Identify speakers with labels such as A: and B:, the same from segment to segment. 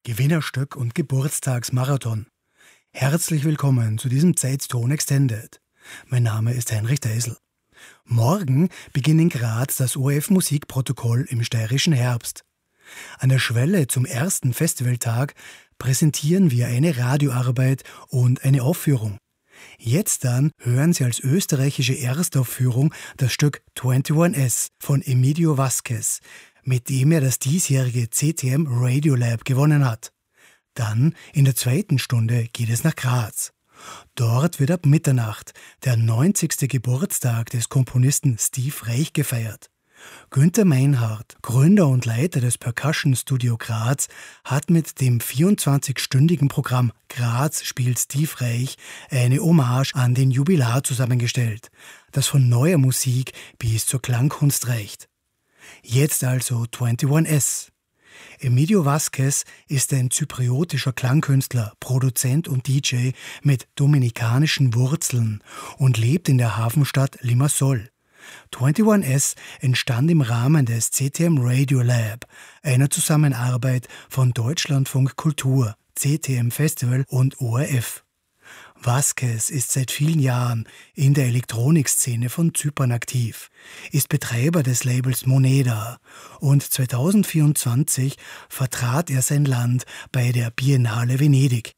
A: Gewinnerstück und Geburtstagsmarathon. Herzlich willkommen zu diesem Zeitton Extended. Mein Name ist Heinrich Deisel. Morgen beginnt in Graz das ORF-Musikprotokoll im steirischen Herbst. An der Schwelle zum ersten Festivaltag präsentieren wir eine Radioarbeit und eine Aufführung. Jetzt dann hören Sie als österreichische Erstaufführung das Stück 21S von Emilio Vasquez, mit dem er das diesjährige CTM Radio Lab gewonnen hat. Dann in der zweiten Stunde geht es nach Graz. Dort wird ab Mitternacht der 90. Geburtstag des Komponisten Steve Reich gefeiert. Günther Meinhardt, Gründer und Leiter des Percussion Studio Graz, hat mit dem 24-stündigen Programm Graz spielt Steve Reich eine Hommage an den Jubilar zusammengestellt, das von neuer Musik bis zur Klangkunst reicht. Jetzt also 21S. Emilio Vasquez ist ein zypriotischer Klangkünstler, Produzent und DJ mit dominikanischen Wurzeln und lebt in der Hafenstadt Limassol. 21S entstand im Rahmen des CTM Radio Lab, einer Zusammenarbeit von Deutschlandfunk Kultur, CTM Festival und ORF. Vasquez ist seit vielen Jahren in der Elektronikszene von Zypern aktiv, ist Betreiber des Labels Moneda und 2024 vertrat er sein Land bei der Biennale Venedig.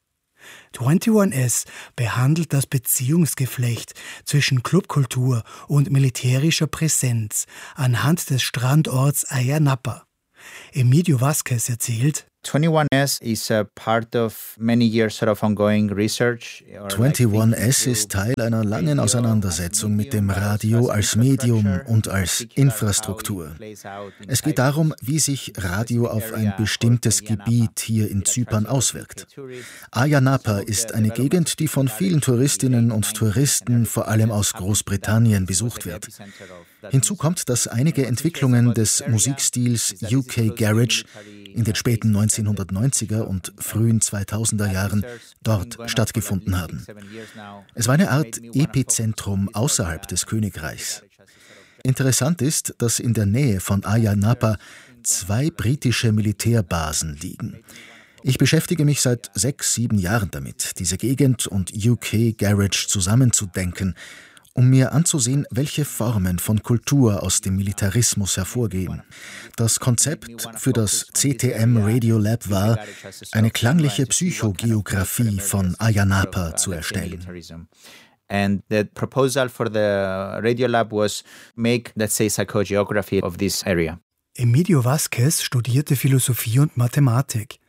A: 21S behandelt das Beziehungsgeflecht zwischen Clubkultur und militärischer Präsenz anhand des Strandorts Ayia Napa. Emilio Vasquez erzählt:
B: 21S is a part of many years sort of ongoing research.
C: 21S ist Teil einer langen Auseinandersetzung mit dem Radio als Medium und als Infrastruktur. Es geht darum, wie sich Radio auf ein bestimmtes Gebiet hier in Zypern auswirkt. Ayia Napa ist eine Gegend, die von vielen Touristinnen und Touristen, vor allem aus Großbritannien, besucht wird. Hinzu kommt, dass einige Entwicklungen des Musikstils UK Garage in den späten 1990er und frühen 2000er Jahren dort stattgefunden haben. Es war eine Art Epizentrum außerhalb des Königreichs. Interessant ist, dass in der Nähe von Ayia Napa 2 britische Militärbasen liegen. Ich beschäftige mich seit 6-7 Jahren damit, diese Gegend und UK Garage zusammenzudenken, um mir anzusehen, welche Formen von Kultur aus dem Militarismus hervorgehen. Das Konzept für das CTM Radio Lab war, eine klangliche Psychogeografie von Ayia Napa zu erstellen.
B: And the proposal for the Radio Lab was make, let's say, psychogeography of this area.
A: Emilio Vasquez studierte Philosophie und Mathematik.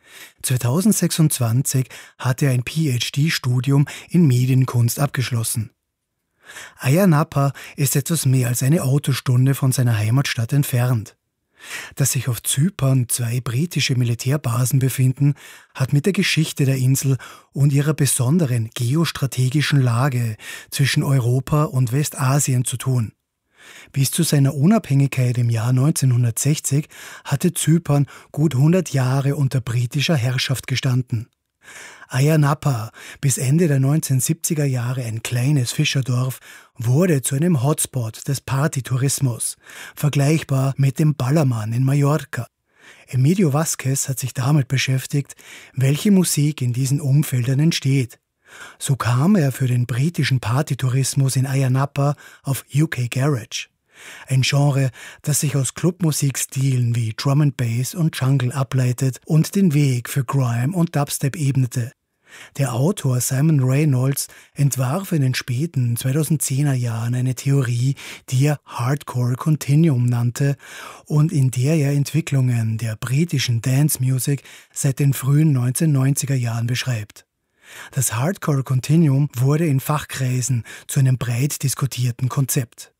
A: 2026 hat er ein PhD-Studium in Medienkunst abgeschlossen. Ayia Napa ist etwas mehr als eine Autostunde von seiner Heimatstadt entfernt. Dass sich auf Zypern 2 britische Militärbasen befinden, hat mit der Geschichte der Insel und ihrer besonderen geostrategischen Lage zwischen Europa und Westasien zu tun. Bis zu seiner Unabhängigkeit im Jahr 1960 hatte Zypern gut 100 Jahre unter britischer Herrschaft gestanden. Ayia Napa, bis Ende der 1970er Jahre ein kleines Fischerdorf, wurde zu einem Hotspot des Partytourismus, vergleichbar mit dem Ballermann in Mallorca. Emilio Vasquez hat sich damit beschäftigt, welche Musik in diesen Umfeldern entsteht. So kam er für den britischen Partytourismus in Ayia Napa auf UK Garage. Ein Genre, das sich aus Clubmusikstilen wie Drum and Bass und Jungle ableitet und den Weg für Grime und Dubstep ebnete. Der Autor Simon Reynolds entwarf in den späten 2010er Jahren eine Theorie, die er Hardcore Continuum nannte und in der er Entwicklungen der britischen Dance Music seit den frühen 1990er Jahren beschreibt. Das Hardcore Continuum wurde in Fachkreisen zu einem breit diskutierten Konzept.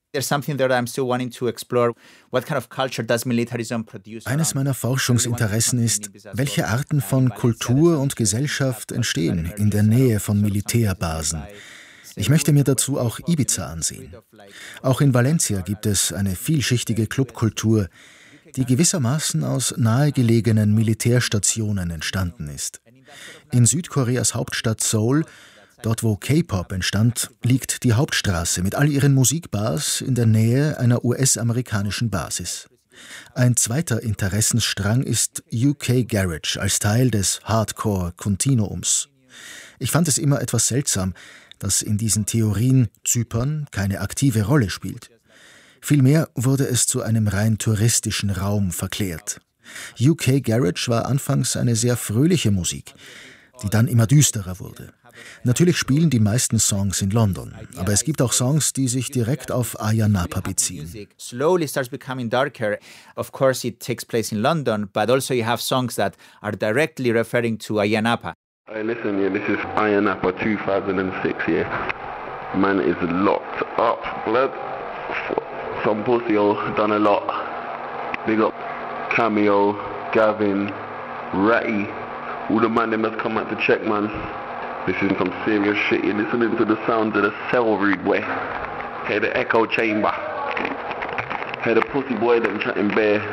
C: Eines meiner Forschungsinteressen ist, welche Arten von Kultur und Gesellschaft entstehen in der Nähe von Militärbasen. Ich möchte mir dazu auch Ibiza ansehen. Auch in Valencia gibt es eine vielschichtige Clubkultur, die gewissermaßen aus nahegelegenen Militärstationen entstanden ist. In Südkoreas Hauptstadt Seoul, dort wo K-Pop entstand, liegt die Hauptstraße mit all ihren Musikbars in der Nähe einer US-amerikanischen Basis. Ein zweiter Interessensstrang ist UK Garage als Teil des Hardcore-Kontinuums. Ich fand es immer etwas seltsam, dass in diesen Theorien Zypern keine aktive Rolle spielt. Vielmehr wurde es zu einem rein touristischen Raum verklärt. UK Garage war anfangs eine sehr fröhliche Musik, die dann immer düsterer wurde. Natürlich spielen die meisten Songs in London, aber es gibt auch Songs, die sich direkt auf Ayia Napa beziehen.
B: Slowly starts becoming darker. Of course it takes place in London, but also you have songs that are directly referring to Ayia Napa.
D: Hey, listen, yeah, this is Ayia Napa 2006, yeah. Man is locked up, blood. Some pussy done a lot. Big up Cameo, Gavin, Ratty. All the man them that's come out to check, man. This is some serious shit. You're listening to the sounds of the cell rude way. Hey, the echo chamber. Hey, the pussy boy them chatting bare.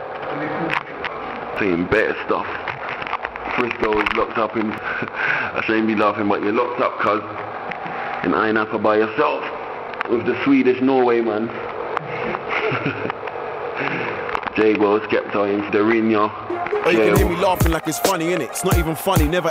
D: Saying bare stuff. Frisco is locked up in... I shouldn't be laughing, but you're locked up, cuz. In Ayia Napa by yourself. With the Swedish Norway, man. Jago, Skepta, Darinho.
E: You can hear me laughing like it's funny, innit? It's not even funny, never